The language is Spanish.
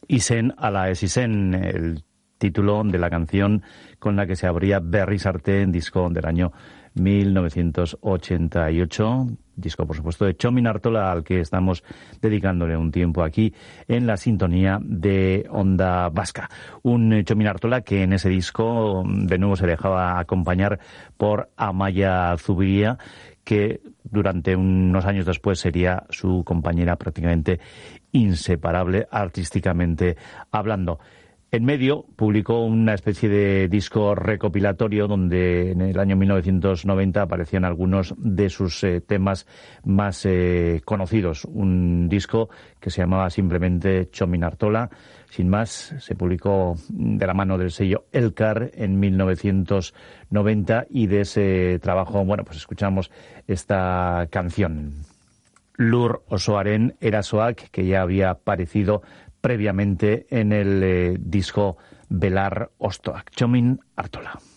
Isen ala ez isen, el título de la canción con la que se abría Berriz Arte, disco del año 1988, disco por supuesto de Txomin Artola, al que estamos dedicándole un tiempo aquí en la sintonía de Onda Vasca. Un Txomin Artola que en ese disco de nuevo se dejaba acompañar por Amaia Zubiria, que durante unos años después sería su compañera prácticamente inseparable artísticamente hablando. En medio publicó una especie de disco recopilatorio donde en el año 1990 aparecían algunos de sus temas más conocidos. Un disco que se llamaba simplemente Txomin Artola. Sin más, se publicó de la mano del sello Elkar en 1990 y de ese trabajo, bueno, pues escuchamos esta canción. Lur osoaren erasoak, que ya había aparecido previamente en el disco Belar Ostoak. Txomin Artola.